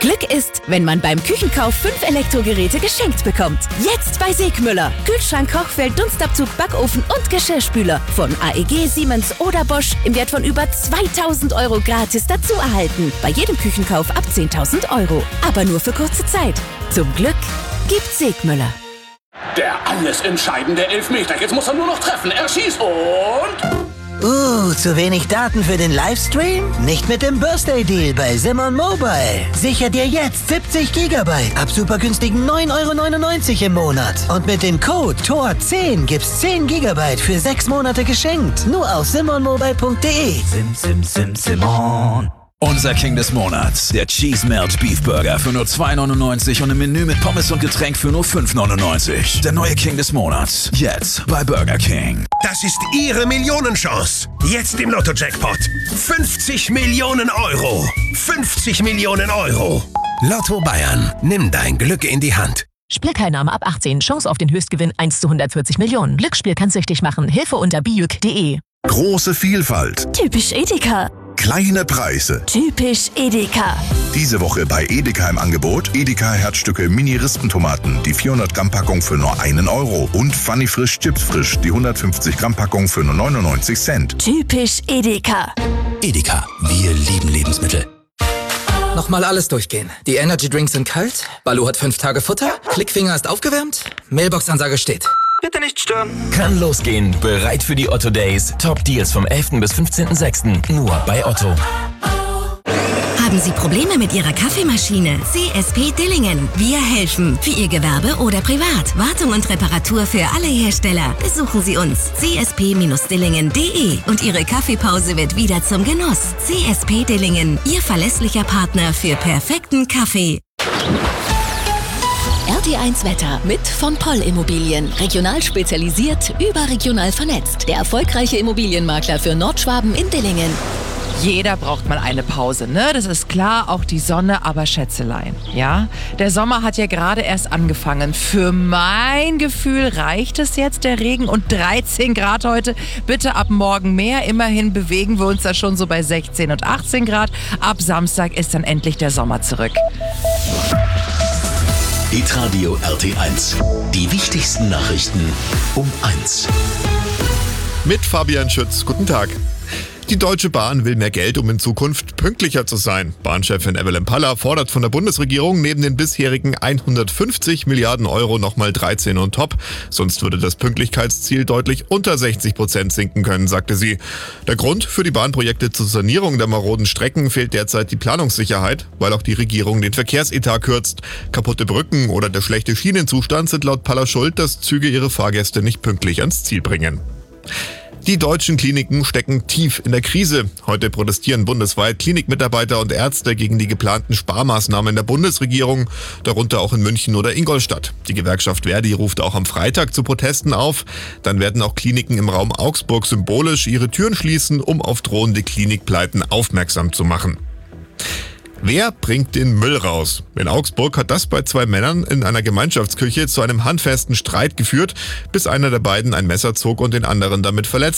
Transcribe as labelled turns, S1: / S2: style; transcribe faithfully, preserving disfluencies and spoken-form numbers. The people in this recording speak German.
S1: Glück ist, wenn man beim Küchenkauf fünf Elektrogeräte geschenkt bekommt. Jetzt bei Segmüller. Kühlschrank, Kochfeld, Dunstabzug, Backofen und Geschirrspüler von A E G, Siemens oder Bosch im Wert von über zweitausend Euro gratis dazu erhalten. Bei jedem Küchenkauf ab zehntausend Euro. Aber nur für kurze Zeit. Zum Glück gibt's Segmüller.
S2: Der alles entscheidende Elfmeter. Jetzt muss er nur noch treffen. Er schießt und...
S3: Uh, zu wenig Daten für den Livestream? Nicht mit dem Birthday-Deal bei Simon Mobile. Sicher dir jetzt siebzig Gigabyte ab super günstigen neun Euro neunundneunzig im Monat. Und mit dem Code T O R zehn gibt's zehn Gigabyte für sechs Monate geschenkt. Nur auf simon mobile punkt de.
S4: Sim, sim, sim, Simon. Unser King des Monats, der Cheese Melt Beef Burger für nur zwei neunundneunzig und im Menü mit Pommes und Getränk für nur fünf neunundneunzig. Der neue King des Monats, jetzt bei Burger King.
S5: Das ist Ihre Millionenchance. Jetzt im Lotto-Jackpot. fünfzig Millionen Euro. fünfzig Millionen Euro. Lotto Bayern, nimm dein Glück in die Hand.
S6: Spielteilnahme ab achtzehn. Chance auf den Höchstgewinn eins zu hundertvierzig Millionen. Glücksspiel kann süchtig machen. Hilfe unter bijuk punkt de.
S7: Große Vielfalt.
S1: Typisch Edeka.
S7: Kleine Preise.
S1: Typisch Edeka.
S7: Diese Woche bei Edeka im Angebot Edeka Herzstücke Mini-Rispentomaten, die vierhundert Gramm Packung für nur einen Euro und Funny Frisch Chips Frisch, die hundertfünfzig Gramm Packung für nur neunundneunzig Cent.
S1: Typisch Edeka.
S8: Edeka, wir lieben Lebensmittel. Nochmal alles durchgehen. Die Energy Drinks sind kalt, Balu hat fünf Tage Futter, Klickfinger ist aufgewärmt, Mailbox-Ansage steht. Bitte nicht stören.
S9: Kann losgehen. Bereit für die Otto Days. Top Deals vom elften bis fünfzehnten sechsten Nur bei Otto.
S10: Haben Sie Probleme mit Ihrer Kaffeemaschine? C S P Dillingen. Wir helfen. Für Ihr Gewerbe oder privat. Wartung und Reparatur für alle Hersteller. Besuchen Sie uns. c s p dillingen punkt de und Ihre Kaffeepause wird wieder zum Genuss. C S P Dillingen. Ihr verlässlicher Partner für perfekten Kaffee.
S1: R T eins Wetter mit von Poll Immobilien. Regional spezialisiert, überregional vernetzt. Der erfolgreiche Immobilienmakler für Nordschwaben in Dillingen.
S11: Jeder braucht mal eine Pause, ne? Das ist klar, auch die Sonne, aber Schätzelein, ja? Der Sommer hat ja gerade erst angefangen. Für mein Gefühl reicht es jetzt, der Regen und dreizehn Grad heute. Bitte ab morgen mehr. Immerhin bewegen wir uns da schon so bei sechzehn und achtzehn Grad. Ab Samstag ist dann endlich der Sommer zurück.
S12: Hitradio R T eins. Die wichtigsten Nachrichten um eins.
S13: Mit Fabian Schütz. Guten Tag. Die Deutsche Bahn will mehr Geld, um in Zukunft pünktlicher zu sein. Bahnchefin Evelyn Paller fordert von der Bundesregierung neben den bisherigen hundertfünfzig Milliarden Euro nochmal dreizehn on top. Sonst würde das Pünktlichkeitsziel deutlich unter sechzig Prozent sinken können, sagte sie. Der Grund für die Bahnprojekte zur Sanierung der maroden Strecken fehlt derzeit die Planungssicherheit, weil auch die Regierung den Verkehrsetat kürzt. Kaputte Brücken oder der schlechte Schienenzustand sind laut Paller schuld, dass Züge ihre Fahrgäste nicht pünktlich ans Ziel bringen. Die deutschen Kliniken stecken tief in der Krise. Heute protestieren bundesweit Klinikmitarbeiter und Ärzte gegen die geplanten Sparmaßnahmen der Bundesregierung, darunter auch in München oder Ingolstadt. Die Gewerkschaft Verdi ruft auch am Freitag zu Protesten auf. Dann werden auch Kliniken im Raum Augsburg symbolisch ihre Türen schließen, um auf drohende Klinikpleiten aufmerksam zu machen. Wer bringt den Müll raus? In Augsburg hat das bei zwei Männern in einer Gemeinschaftsküche zu einem handfesten Streit geführt, bis einer der beiden ein Messer zog und den anderen damit verletzte.